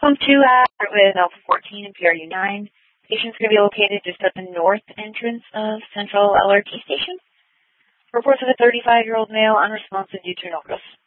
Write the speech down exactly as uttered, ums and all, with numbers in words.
Home two uh, with Alpha fourteen and P R U nine. Station's going to be located just at the north entrance of Central L R T Station. Reports of a thirty-five-year-old male unresponsive due to an overdose.